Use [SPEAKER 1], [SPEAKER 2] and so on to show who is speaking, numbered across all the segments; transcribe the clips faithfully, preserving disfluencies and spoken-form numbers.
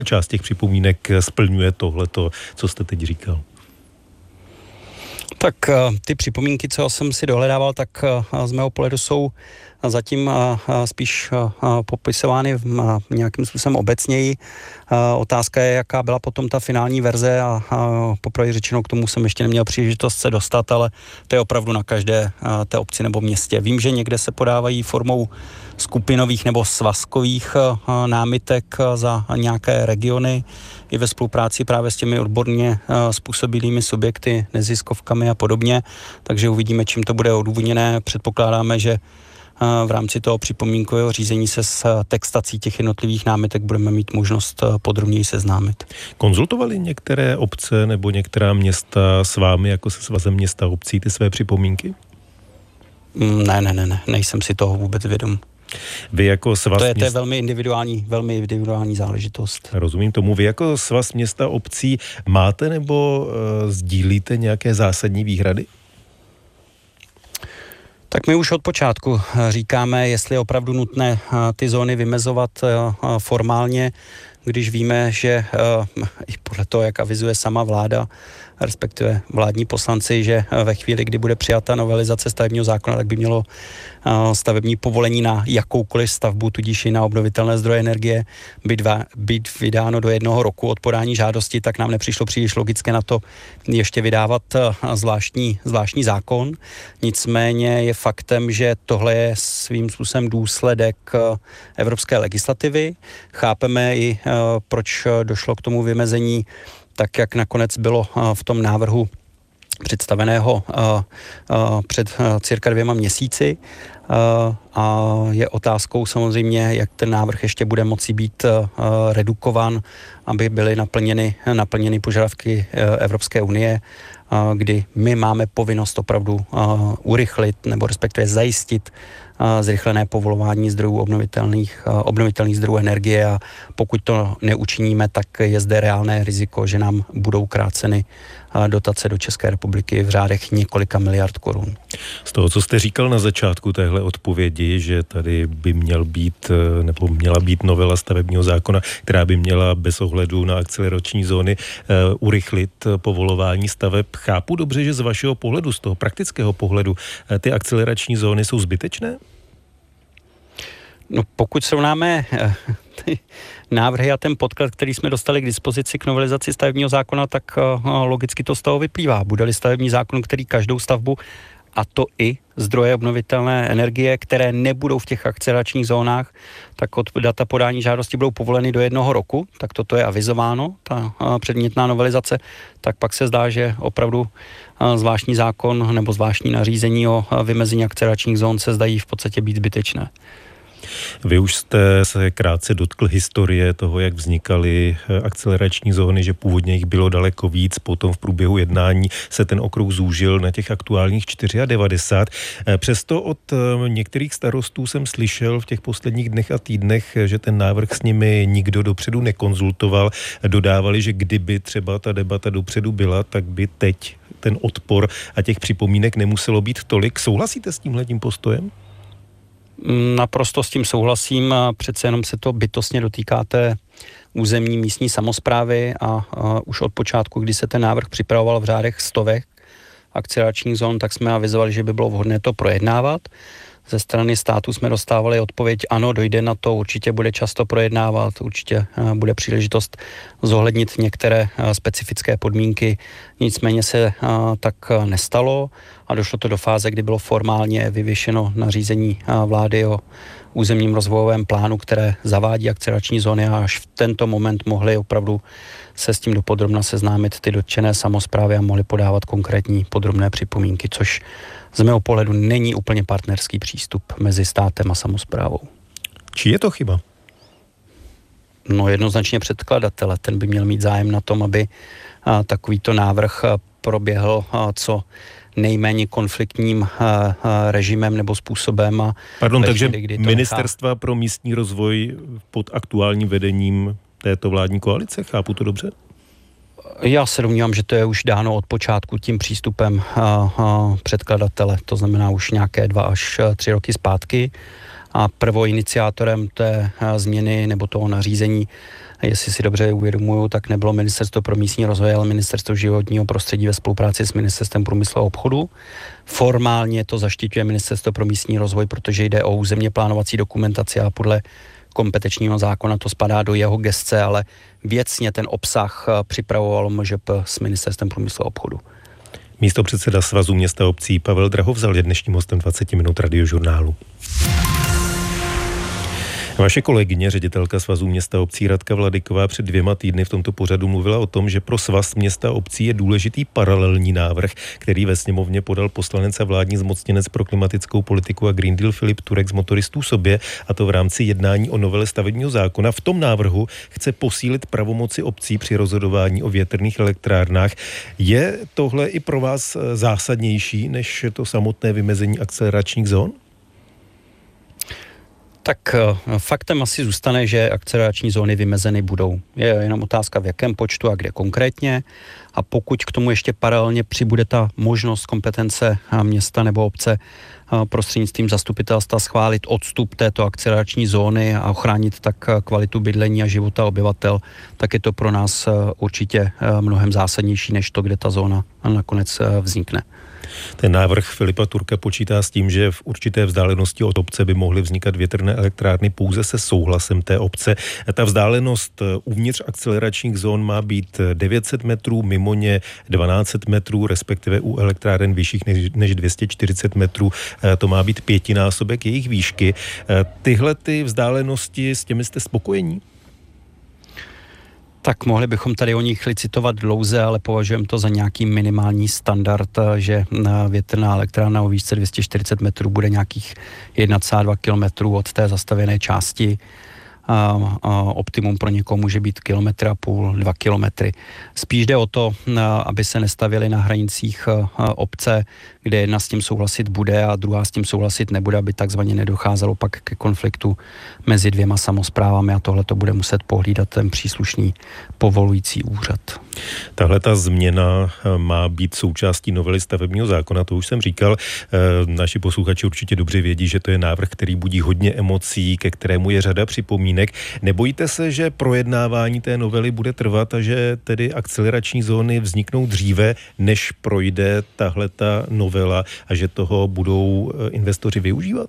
[SPEAKER 1] část těch připomínek splňuje tohleto, co jste teď říkal?
[SPEAKER 2] Tak ty připomínky, co jsem si dohledával, tak z mého pohledu jsou zatím spíš popisovány nějakým způsobem obecněji. Otázka je, jaká byla potom ta finální verze a popravdě řečeno k tomu jsem ještě neměl příležitost se dostat, ale to je opravdu na každé té obci nebo městě. Vím, že někde se podávají formou skupinových nebo svazkových námitek za nějaké regiony i ve spolupráci právě s těmi odborně způsobilými subjekty, neziskovkami a podobně, takže uvidíme, čím to bude odůvodněné. Předpokládáme, že v rámci toho připomínkového řízení se s textací těch jednotlivých námitek budeme mít možnost podrobněji seznámit.
[SPEAKER 1] Konzultovali některé obce nebo některá města s vámi jako se svazem města obcí ty své připomínky?
[SPEAKER 2] Ne, ne, ne, ne, nejsem si toho vůbec vědom.
[SPEAKER 1] Vy jako svaz
[SPEAKER 2] to je,
[SPEAKER 1] měst...
[SPEAKER 2] to je velmi individuální, velmi individuální záležitost.
[SPEAKER 1] Rozumím tomu. Vy jako svaz města obcí máte nebo uh, sdílíte nějaké zásadní výhrady?
[SPEAKER 2] Tak my už od počátku říkáme, jestli je opravdu nutné ty zóny vymezovat formálně, když víme, že i podle toho, jak avizuje sama vláda, respektive vládní poslanci, že ve chvíli, kdy bude přijata novelizace stavebního zákona, tak by mělo stavební povolení na jakoukoliv stavbu, tudíž i na obnovitelné zdroje energie, být, va, být vydáno do jednoho roku od podání žádosti, tak nám nepřišlo příliš logické na to ještě vydávat zvláštní, zvláštní zákon. Nicméně je faktem, že tohle je svým způsobem důsledek evropské legislativy. Chápeme i, proč došlo k tomu vymezení, tak jak nakonec bylo v tom návrhu představeného před cirka dvěma měsíci. A je otázkou samozřejmě, jak ten návrh ještě bude moci být redukovan, aby byly naplněny, naplněny požadavky Evropské unie, kdy my máme povinnost opravdu urychlit nebo respektive zajistit zrychlené povolování zdrojů obnovitelných, obnovitelných zdrojů energie a pokud to neučiníme, tak je zde reálné riziko, že nám budou kráceny dotace do České republiky v řádech několika miliard korun.
[SPEAKER 1] Z toho, co jste říkal na začátku téhle odpovědi, že tady by měl být nebo měla být novela stavebního zákona, která by měla bez ohledu na akcelerační zóny uh, urychlit povolování staveb. Chápu dobře, že z vašeho pohledu, z toho praktického pohledu, uh, ty akcelerační zóny jsou zbytečné?
[SPEAKER 2] No pokud srovnáme uh, ty návrhy a ten podklad, který jsme dostali k dispozici k novelizaci stavebního zákona, tak uh, logicky to z toho vyplývá. Bude-li stavební zákon, který každou stavbu, a to i zdroje obnovitelné energie, které nebudou v těch akceleračních zónách, tak od data podání žádosti budou povoleny do jednoho roku, tak toto je avizováno, ta předmětná novelizace, tak pak se zdá, že opravdu zvláštní zákon nebo zvláštní nařízení o vymezení akceleračních zón se zdají v podstatě být zbytečné.
[SPEAKER 1] Vy už jste se krátce dotkl historie toho, jak vznikaly akcelerační zóny, že původně jich bylo daleko víc, potom v průběhu jednání se ten okruh zúžil na těch aktuálních devadesát čtyři. Přesto od některých starostů jsem slyšel v těch posledních dnech a týdnech, že ten návrh s nimi nikdo dopředu nekonzultoval. Dodávali, že kdyby třeba ta debata dopředu byla, tak by teď ten odpor a těch připomínek nemuselo být tolik. Souhlasíte s tímhletím postojem?
[SPEAKER 2] Naprosto s tím souhlasím, přece jenom se to bytostně dotýká té územní místní samosprávy a, a už od počátku, kdy se ten návrh připravoval v řádech stovek akceleračních zón, tak jsme avizovali, že by bylo vhodné to projednávat. Ze strany státu jsme dostávali odpověď, ano, dojde na to, určitě bude často projednávat, určitě bude příležitost zohlednit některé specifické podmínky, nicméně se tak nestalo a došlo to do fáze, kdy bylo formálně vyvěšeno nařízení vlády o územním rozvojovém plánu, které zavádí akcelerační zóny a až v tento moment mohli opravdu se s tím dopodrobna seznámit ty dotčené samosprávy a mohli podávat konkrétní podrobné připomínky, což z mého pohledu není úplně partnerský přístup mezi státem a samosprávou.
[SPEAKER 1] Či je to chyba?
[SPEAKER 2] No jednoznačně předkladatele. Ten by měl mít zájem na tom, aby a, takovýto návrh a, proběhl a, co nejméně konfliktním a, a, režimem nebo způsobem. A
[SPEAKER 1] Pardon, takže chvíli, Ministerstva nechá... pro místní rozvoj pod aktuálním vedením této vládní koalice, chápu to dobře?
[SPEAKER 2] Já se domnívám, že to je už dáno od počátku tím přístupem a, a předkladatele, to znamená už nějaké dva až tři roky zpátky a prvoiniciátorem té změny nebo toho nařízení jestli si dobře uvědomuju, tak nebylo Ministerstvo pro místní rozvoj, ale Ministerstvo životního prostředí ve spolupráci s Ministerstvem průmyslu a obchodu. Formálně to zaštiťuje Ministerstvo pro místní rozvoj, protože jde o územně plánovací dokumentaci a podle kompetenčního zákona to spadá do jeho gesce, ale věcně ten obsah připravovalo M Ž P s Ministerstvem průmyslu a obchodu.
[SPEAKER 1] Místopředseda Svazu měst a obcí Pavel Drahovzal je dnešním hostem dvacet minut Radiožurnálu. Vaše kolegyně, ředitelka Svazu měst a obcí Radka Vladyková, před dvěma týdny v tomto pořadu mluvila o tom, že pro Svaz měst a obcí je důležitý paralelní návrh, který ve sněmovně podal poslanec a vládní zmocněnec pro klimatickou politiku a Green Deal Filip Turek z Motoristů sobě, a to v rámci jednání o novele stavebního zákona. V tom návrhu chce posílit pravomoci obcí při rozhodování o větrných elektrárnách. Je tohle i pro vás zásadnější než to samotné vymezení akceleračních zón?
[SPEAKER 2] Tak faktem asi zůstane, že akcelerační zóny vymezeny budou. Je jenom otázka, v jakém počtu a kde konkrétně. A pokud k tomu ještě paralelně přibude ta možnost kompetence města nebo obce prostřednictvím zastupitelstva schválit odstup této akcelerační zóny a ochránit tak kvalitu bydlení a života obyvatel, tak je to pro nás určitě mnohem zásadnější než to, kde ta zóna nakonec vznikne.
[SPEAKER 1] Ten návrh Filipa Turka počítá s tím, že v určité vzdálenosti od obce by mohly vznikat větrné elektrárny pouze se souhlasem té obce. Ta vzdálenost uvnitř akceleračních zón má být devět set metrů, mimo ně dvanáct set metrů, respektive u elektráren vyšších než dvě stě čtyřicet metrů to má být pětinásobek jejich výšky. Tyhle ty vzdálenosti, s těmi jste spokojení?
[SPEAKER 2] Tak mohli bychom tady o nich licitovat dlouze, ale považujeme to za nějaký minimální standard, že větrná elektrárna o výšce dvě stě čtyřicet metrů bude nějakých jedna celá dva kilometru od té zastavěné části. A, a optimum pro někoho může být kilometr a půl, dva kilometry. Spíš jde o to, aby se nestavěly na hranicích obce, kde jedna s tím souhlasit bude a druhá s tím souhlasit nebude, aby takzvaně nedocházelo pak ke konfliktu mezi dvěma samosprávami, a tohle to bude muset pohlídat ten příslušný povolující úřad.
[SPEAKER 1] Tahle ta změna má být součástí novely stavebního zákona, to už jsem říkal. Naši posluchači určitě dobře vědí, že to je návrh, který budí hodně emocí, ke kterému je řada připomínek. Nebojíte se, že projednávání té novely bude trvat a že tedy akcelerační zóny vzniknou dříve, než projde tahleta novela, a že toho budou investoři využívat?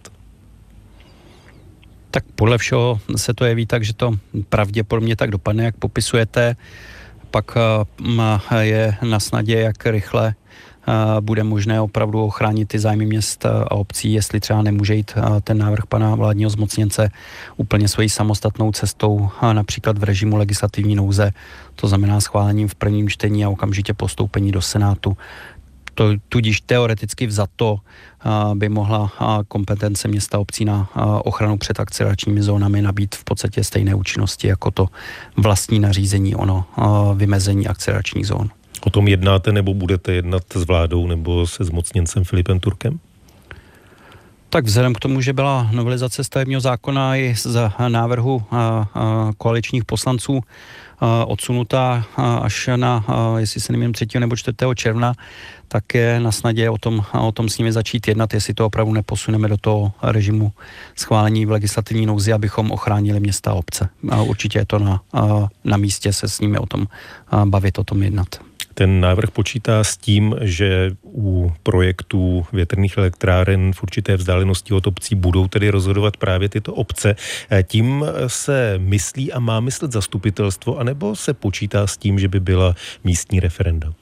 [SPEAKER 2] Tak podle všeho se to jeví tak, že to pravděpodobně tak dopadne, jak popisujete. Pak je na snadě, jak rychle bude možné opravdu ochránit ty zájmy měst a obcí, jestli třeba nemůže jít ten návrh pana vládního zmocněnce úplně svojí samostatnou cestou, například v režimu legislativní nouze, to znamená schválením v prvním čtení a okamžitě postoupení do Senátu. To, tudíž teoreticky vzato by mohla kompetence města obcí na ochranu před akceleračními zónami nabít v podstatě stejné účinnosti jako to vlastní nařízení, ono vymezení akceleračních zón.
[SPEAKER 1] O tom jednáte nebo budete jednat s vládou nebo se zmocněncem Filipem Turkem?
[SPEAKER 2] Tak vzhledem k tomu, že byla novelizace stavebního zákona i z návrhu koaličních poslanců odsunutá až na, jestli se nemýlím, třetího nebo čtvrtého června, tak je na snadě o tom, o tom s nimi začít jednat, jestli to opravdu neposuneme do toho režimu schválení v legislativní nouzi, abychom ochránili města a obce. A určitě je to na, na místě se s nimi o tom bavit, o tom jednat.
[SPEAKER 1] Ten návrh počítá s tím, že u projektů větrných elektráren v určité vzdálenosti od obcí budou tedy rozhodovat právě tyto obce. Tím se myslí a má myslet zastupitelstvo, anebo se počítá s tím, že by byla místní referenda?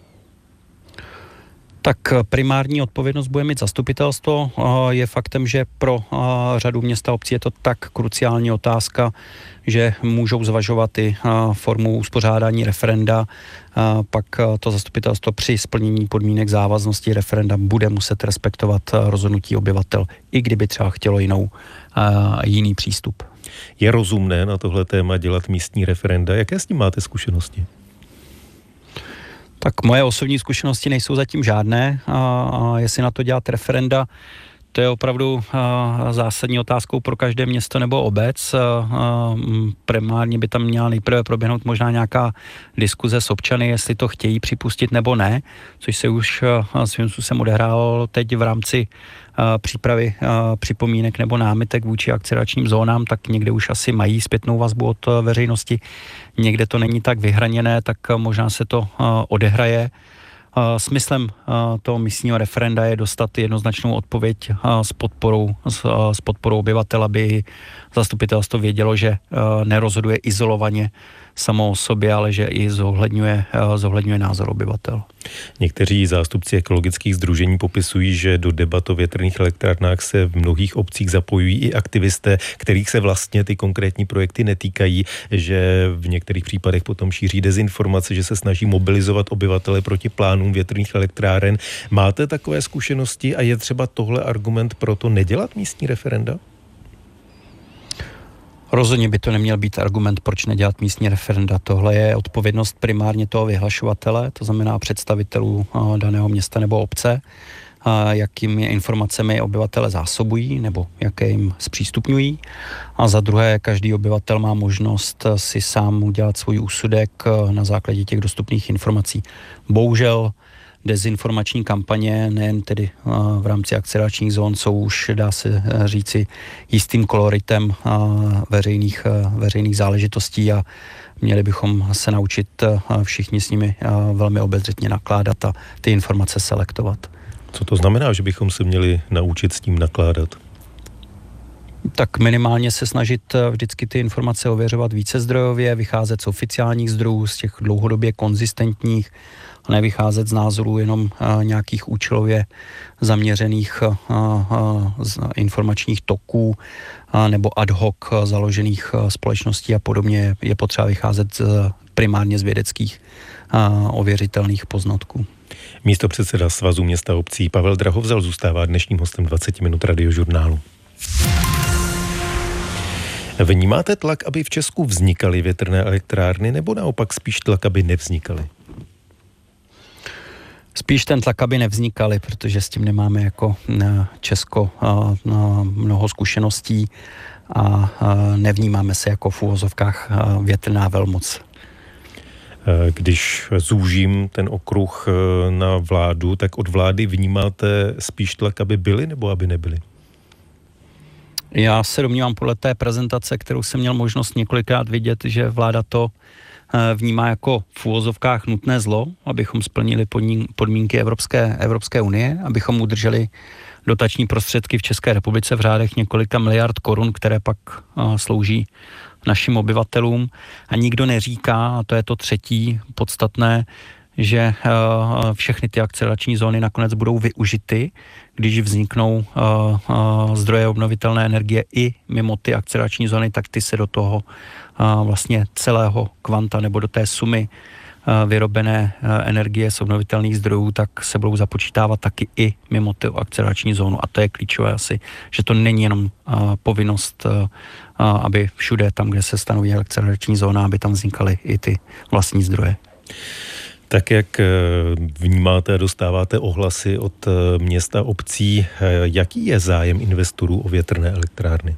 [SPEAKER 2] Tak primární odpovědnost bude mít zastupitelstvo. Je faktem, že pro řadu měst a obcí je to tak kruciální otázka, že můžou zvažovat i formu uspořádání referenda. Pak to zastupitelstvo při splnění podmínek závaznosti referenda bude muset respektovat rozhodnutí obyvatel, i kdyby třeba chtělo jinou, jiný přístup.
[SPEAKER 1] Je rozumné na tohle téma dělat místní referenda? Jaké s tím máte zkušenosti?
[SPEAKER 2] Tak moje osobní zkušenosti nejsou zatím žádné a, a jestli na to dělat referenda, to je opravdu uh, zásadní otázkou pro každé město nebo obec. Uh, uh, primárně by tam měla nejprve proběhnout možná nějaká diskuze s občany, jestli to chtějí připustit nebo ne, což se už uh, svým způsobem odehrálo teď v rámci uh, přípravy uh, připomínek nebo námitek vůči akceleračním zónám, tak někde už asi mají zpětnou vazbu od uh, veřejnosti. Někde to není tak vyhraněné, tak uh, možná se to uh, odehraje. Smyslem toho místního referenda je dostat jednoznačnou odpověď s podporou, s podporou obyvatel, aby zastupitelstvo vědělo, že nerozhoduje izolovaně samo o sobě, ale že i zohledňuje, zohledňuje názor obyvatel.
[SPEAKER 1] Někteří zástupci ekologických sdružení popisují, že do debat o větrných elektrárnách se v mnohých obcích zapojují i aktivisté, kterých se vlastně ty konkrétní projekty netýkají, že v některých případech potom šíří dezinformace, že se snaží mobilizovat obyvatele proti plánům větrných elektráren. Máte takové zkušenosti a je třeba tohle argument pro to nedělat místní referenda?
[SPEAKER 2] Rozhodně by to neměl být argument, proč nedělat místní referenda. Tohle je odpovědnost primárně toho vyhlašovatele, to znamená představitelů daného města nebo obce, jakými informacemi obyvatele zásobují nebo jaké jim zpřístupňují. A za druhé, každý obyvatel má možnost si sám udělat svůj úsudek na základě těch dostupných informací. Bohužel dezinformační kampaně, nejen tedy v rámci akceleračních zón, jsou už, dá se říci, jistým koloritem veřejných, veřejných záležitostí a měli bychom se naučit všichni s nimi velmi obezřetně nakládat a ty informace selektovat.
[SPEAKER 1] Co to znamená, že bychom se měli naučit s tím nakládat?
[SPEAKER 2] Tak minimálně se snažit vždycky ty informace ověřovat více zdrojově, vycházet z oficiálních zdrojů, z těch dlouhodobě konzistentních, a nevycházet z názorů jenom a, nějakých účelově zaměřených a, a, z informačních toků a, nebo ad hoc založených a, společností a podobně. Je potřeba vycházet z, primárně z vědeckých a, ověřitelných poznatků.
[SPEAKER 1] Místopředseda Svazu města obcí Pavel Drahovzal zůstává dnešním hostem dvacet minut radiožurnálu. Vnímáte tlak, aby v Česku vznikaly větrné elektrárny, nebo naopak spíš tlak, aby nevznikaly?
[SPEAKER 2] Spíš ten tlak, aby nevznikaly, protože s tím nemáme jako Česko mnoho zkušeností a nevnímáme se jako v úvozovkách větrná velmoc.
[SPEAKER 1] Když zúžím ten okruh na vládu, tak od vlády vnímáte spíš tlak, aby byly, nebo aby nebyly?
[SPEAKER 2] Já se domnívám podle té prezentace, kterou jsem měl možnost několikrát vidět, že vláda to vnímá jako v úvozovkách nutné zlo, abychom splnili podmínky Evropské, Evropské unie, abychom udrželi dotační prostředky v České republice v řádech několika miliard korun, které pak slouží našim obyvatelům. A nikdo neříká, a to je to třetí podstatné, že uh, všechny ty akcelerační zóny nakonec budou využity, když vzniknou uh, uh, zdroje obnovitelné energie i mimo ty akcelerační zóny, tak ty se do toho uh, vlastně celého kvanta nebo do té sumy uh, vyrobené uh, energie z obnovitelných zdrojů, tak se budou započítávat taky i mimo tu akcelerační zónu. A to je klíčové asi, že to není jenom uh, povinnost, uh, uh, aby všude tam, kde se stanoví akcelerační zóna, aby tam vznikaly i ty vlastní zdroje.
[SPEAKER 1] Tak jak vnímáte a dostáváte ohlasy od města obcí, jaký je zájem investorů o větrné elektrárny?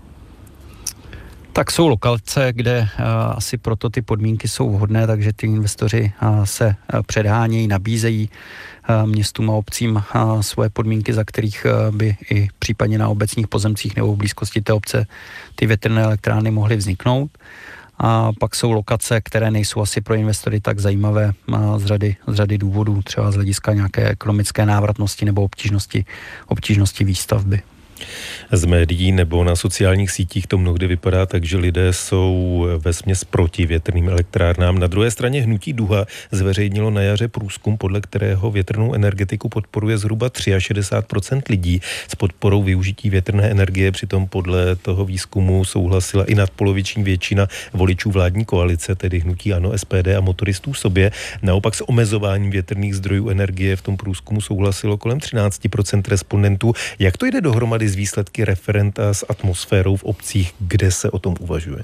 [SPEAKER 2] Tak jsou lokace, kde uh, asi proto ty podmínky jsou vhodné, takže ty investoři uh, se uh, předhánějí, nabízejí uh, městům a obcím uh, svoje podmínky, za kterých uh, by i případně na obecních pozemcích nebo v blízkosti té obce ty větrné elektrárny mohly vzniknout. A pak jsou lokace, které nejsou asi pro investory tak zajímavé z řady, z řady důvodů, třeba z hlediska nějaké ekonomické návratnosti nebo obtížnosti, obtížnosti výstavby.
[SPEAKER 1] Z médií nebo na sociálních sítích to mnohdy vypadá tak, že lidé jsou vesměs proti větrným elektrárnám. Na druhé straně hnutí Duha zveřejnilo na jaře průzkum, podle kterého větrnou energetiku podporuje zhruba šedesát tři procent lidí. S podporou využití větrné energie přitom podle toho výzkumu souhlasila i nadpoloviční většina voličů vládní koalice, tedy hnutí ANO, S P D a motoristů v sobě. Naopak s omezováním větrných zdrojů energie v tom průzkumu souhlasilo kolem třináct procent respondentů. Jak to jde dohromady z výsledky referenda s atmosférou v obcích, kde se o tom uvažuje?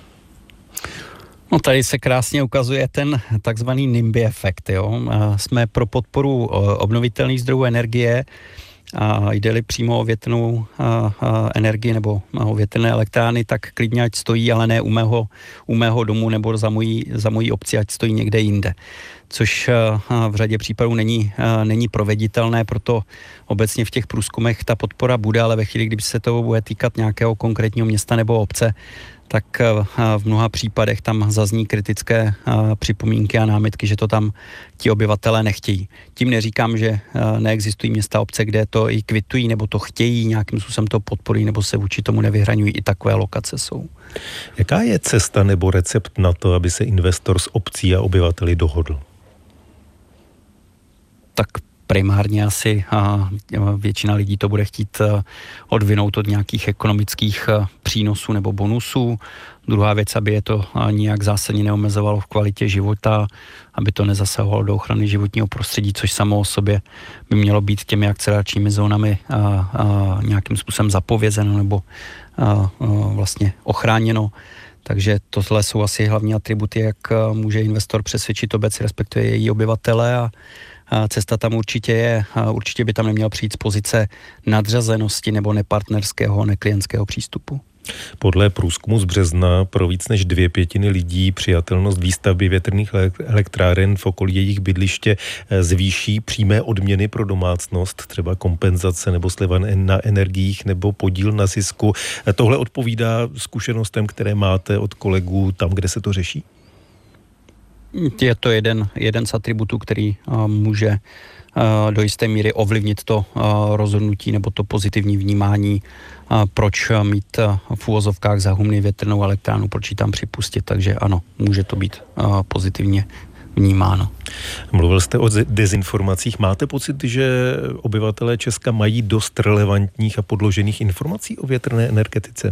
[SPEAKER 2] No tady se krásně ukazuje ten takzvaný NIMBY efekt. Jo? Jsme pro podporu obnovitelných zdrojů energie, A jde-li přímo o větrnou a, a energii nebo o větrné elektrárny, tak klidně ať stojí, ale ne u mého, u mého domu nebo za mojí, za mojí obci, ať stojí někde jinde. Což a, v řadě případů není, a, není proveditelné, proto obecně v těch průzkumech ta podpora bude, ale ve chvíli, kdyby se to bude týkat nějakého konkrétního města nebo obce, tak v mnoha případech tam zazní kritické připomínky a námitky, že to tam ti obyvatelé nechtějí. Tím neříkám, že neexistují města, obce, kde to i kvitují, nebo to chtějí, nějakým způsobem to podporují, nebo se vůči tomu nevyhraňují. I takové lokace jsou.
[SPEAKER 1] Jaká je cesta nebo recept na to, aby se investor s obcí a obyvateli dohodl?
[SPEAKER 2] Tak primárně asi a většina lidí to bude chtít odvinout od nějakých ekonomických přínosů nebo bonusů. Druhá věc, aby je to nijak zásadně neomezovalo v kvalitě života, aby to nezasahovalo do ochrany životního prostředí, což samo o sobě by mělo být těmi akceleračními zónami a, a nějakým způsobem zapovězeno nebo a, a vlastně ochráněno. Takže tohle jsou asi hlavní atributy, jak může investor přesvědčit obec, respektive její obyvatele, a cesta tam určitě je, určitě by tam neměl přijít z pozice nadřazenosti nebo nepartnerského, neklientského přístupu.
[SPEAKER 1] Podle průzkumu z března pro víc než dvě pětiny lidí přijatelnost výstavby větrných elektráren v okolí jejich bydliště zvýší přímé odměny pro domácnost, třeba kompenzace nebo sleva na energiích nebo podíl na zisku. Tohle odpovídá zkušenostem, které máte od kolegů tam, kde se to řeší?
[SPEAKER 2] Je to jeden, jeden z atributů, který uh, může uh, do jisté míry ovlivnit to uh, rozhodnutí nebo to pozitivní vnímání, uh, proč uh, mít uh, v úvozovkách za humny větrnou elektrárnu, proč ji tam připustit. Takže ano, může to být uh, pozitivně vnímáno.
[SPEAKER 1] Mluvil jste o dezinformacích. Máte pocit, že obyvatelé Česka mají dost relevantních a podložených informací o větrné energetice?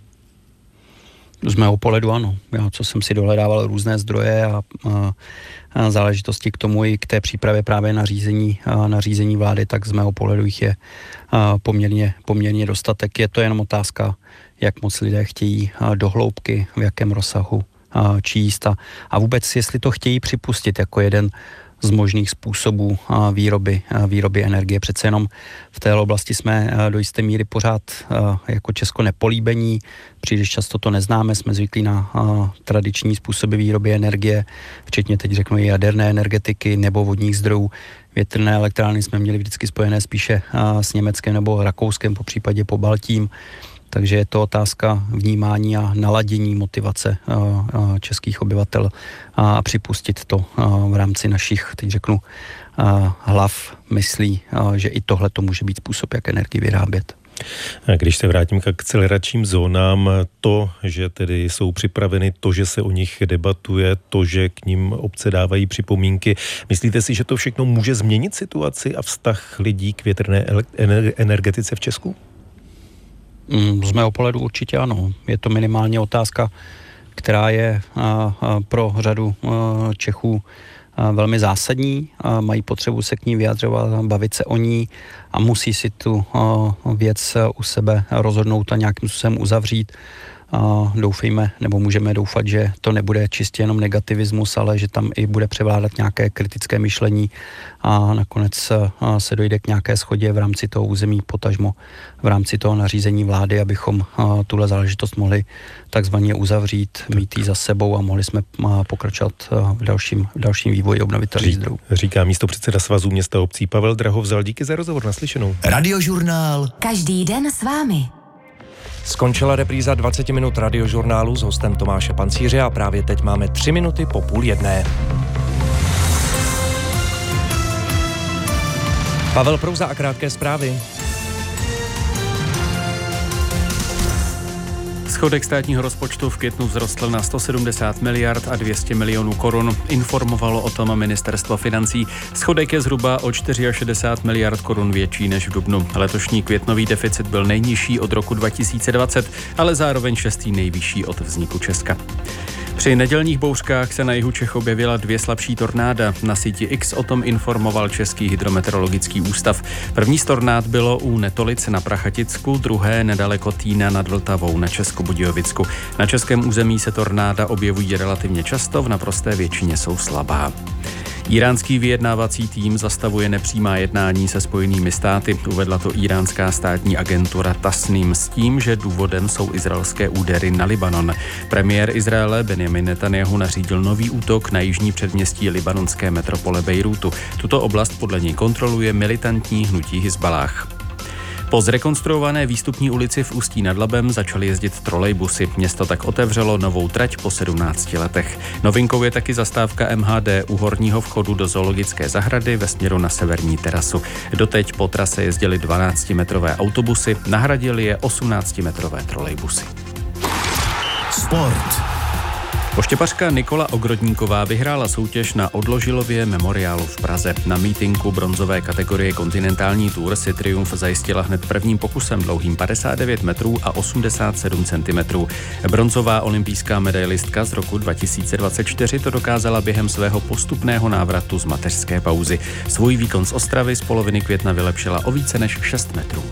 [SPEAKER 2] Z mého pohledu ano. Já, co jsem si dohledával různé zdroje a, a, a záležitosti k tomu i k té přípravě právě na řízení, a, na řízení vlády, tak z mého pohledu jich je a, poměrně, poměrně dostatek. Je to jenom otázka, jak moc lidé chtějí a, do hloubky, v jakém rozsahu a, číst a, a vůbec, jestli to chtějí připustit jako jeden z možných způsobů výroby, výroby energie. Přece jenom v té oblasti jsme do jisté míry pořád jako Česko nepolíbení, příliš často to neznáme, jsme zvyklí na tradiční způsoby výroby energie, včetně teď řeknu i jaderné energetiky nebo vodních zdrojů. Větrné elektrárny jsme měli vždycky spojené spíše s Německem nebo Rakouskem, po případě Pobaltím. Takže je to otázka vnímání a naladění motivace českých obyvatel a připustit to v rámci našich, teď řeknu, hlav, myslí, že i tohle to může být způsob, jak energii vyrábět.
[SPEAKER 1] A když se vrátím k akceleračním zónám, to, že tedy jsou připraveny, to, že se o nich debatuje, to, že k nim obce dávají připomínky, myslíte si, že to všechno může změnit situaci a vztah lidí k větrné energetice v Česku?
[SPEAKER 2] Z mého pohledu určitě ano. Je to minimálně otázka, která je pro řadu Čechů velmi zásadní. Mají potřebu se k ní vyjadřovat, bavit se o ní a musí si tu věc u sebe rozhodnout a nějakým způsobem uzavřít. A doufejme, nebo můžeme doufat, že to nebude čistě jenom negativismus, ale že tam i bude převládat nějaké kritické myšlení a nakonec se dojde k nějaké shodě v rámci toho území, potažmo v rámci toho nařízení vlády, abychom tuhle záležitost mohli takzvaně uzavřít, mít ji za sebou a mohli jsme pokračovat v dalším, v dalším vývoji obnovitelných zdrojů.
[SPEAKER 1] Říká místopředseda Svazu měst a obcí Pavel Drahovzal. Díky za rozhovor, naslyšenou.
[SPEAKER 3] Radiožurnál. Každý den s vámi. Skončila repríza dvacet minut radiožurnálu s hostem Tomáše Pancíře a právě teď máme tři minuty po půl jedné. Pavel Prouza a krátké zprávy.
[SPEAKER 4] Schodek státního rozpočtu v květnu vzrostl na sto sedmdesát miliard a dvě stě milionů korun. Informovalo o tom ministerstvo financí. Schodek je zhruba o šedesát čtyři miliard korun větší než v dubnu. Letošní květnový deficit byl nejnižší od roku dva tisíce dvacet, ale zároveň šestý nejvyšší od vzniku Česka. Při nedělních bouřkách se na jihu Čech objevila dvě slabší tornáda. Na síti X o tom informoval Český hydrometeorologický ústav. První z tornád bylo u Netolic na Prachaticku, druhé nedaleko Týna nad Vltavou na Českobudějovicku. Na českém území se tornáda objevují relativně často, v naprosté většině jsou slabá. Iránský vyjednávací tým zastavuje nepřímá jednání se Spojenými státy. Uvedla to iránská státní agentura Tasnim s tím, že důvodem jsou izraelské údery na Libanon. Premiér Izraele Benjamin Netanjahu nařídil nový útok na jižní předměstí libanonské metropole Bejrútu. Tuto oblast podle něj kontroluje militantní hnutí Hizballáh. Po zrekonstruované výstupní ulici v Ústí nad Labem začaly jezdit trolejbusy. Město tak otevřelo novou trať po sedmnácti letech. Novinkou je taky zastávka M H D u horního vchodu do zoologické zahrady ve směru na severní terasu. Doteď po trase jezdily dvanáctimetrové autobusy, nahradily je osmnáctimetrové trolejbusy.
[SPEAKER 3] Sport.
[SPEAKER 4] Poštěpařka Nikola Ogrodníková vyhrála soutěž na Odložilově memoriálu v Praze. Na mítinku bronzové kategorie Kontinentální Tour si triumf zajistila hned prvním pokusem dlouhým padesát devět metrů a osmdesát sedm centimetrů. Bronzová olympijská medailistka z roku dva tisíce dvacet čtyři to dokázala během svého postupného návratu z mateřské pauzy. Svůj výkon z Ostravy z poloviny května vylepšila o více než šest metrů.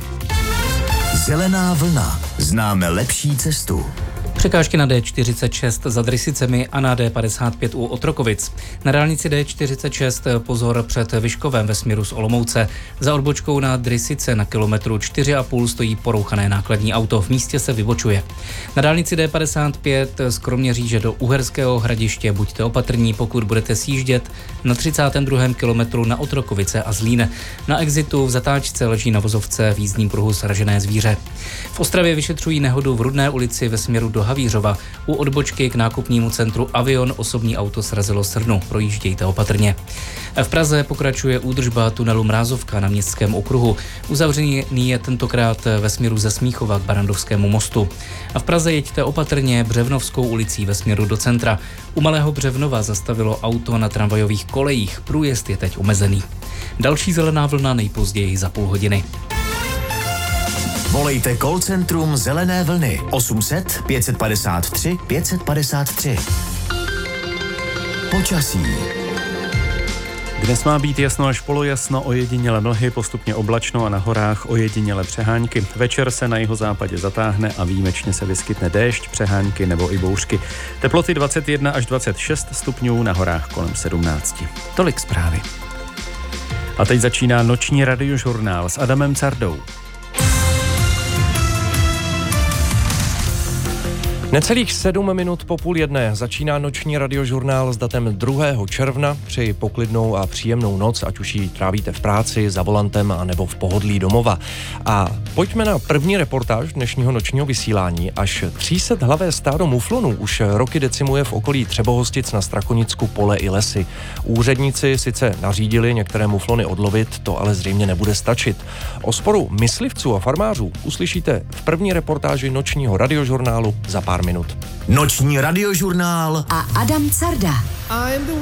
[SPEAKER 5] Zelená vlna. Známe lepší cestu.
[SPEAKER 6] Překážky na D čtyřicet šest za Drysicemi a na D padesát pět u Otrokovic. Na dálnici D čtyřicet šest pozor před Vyškovem ve směru z Olomouce. Za odbočkou na Drysice na kilometru čtyři a půl stojí porouchané nákladní auto. V místě se vybočuje. Na dálnici D padesát pět z Kroměříže do Uherského Hradiště buďte opatrní, pokud budete sjíždět na třicátém druhém kilometru na Otrokovice a Zlín. Na exitu v zatáčce leží na vozovce v jízdním pruhu sražené zvíře. V Ostravě vyšetřují nehodu v Rudné ulici ve směru do Havířova. U odbočky k nákupnímu centru Avion osobní auto srazilo srnu. Projíždějte opatrně. V Praze pokračuje údržba tunelu Mrázovka na Městském okruhu. Uzavřený je tentokrát ve směru ze Smíchova k Barandovskému mostu. A v Praze jeďte opatrně Břevnovskou ulicí ve směru do centra. U Malého Břevnova zastavilo auto na tramvajových kolejích. Průjezd je teď omezený. Další zelená vlna nejpozději za půl hodiny.
[SPEAKER 5] Volejte call centrum Zelené vlny osm set pět padesát tři pět padesát tři. Počasí.
[SPEAKER 4] Dnes má být jasno až polojasno, ojediněle mlhy, postupně oblačno a na horách ojediněle přehánky. Večer se na jihozápadě zatáhne a výjimečně se vyskytne déšť, přehánky nebo i bouřky. Teploty dvacet jedna až dvacet šest stupňů, na horách kolem sedmnáct. Tolik zprávy. A teď začíná noční radiožurnál s Adamem Cardou.
[SPEAKER 3] Necelých sedm minut po půl jedné začíná noční radiožurnál s datem druhého června. Přeji poklidnou a příjemnou noc, ať už ji trávíte v práci, za volantem a nebo v pohodlí domova. A pojďme na první reportáž dnešního nočního vysílání. Až tři sta hlavé stádo muflonů už roky decimuje v okolí Třebohostic na Strakonicku pole i lesy. Úředníci sice nařídili některé muflony odlovit, to ale zřejmě nebude stačit. O sporu myslivců a farmářů uslyšíte v první reportáži nočního radiožurnálu za pár minut.
[SPEAKER 5] Noční radiožurnál
[SPEAKER 7] a Adam Carda.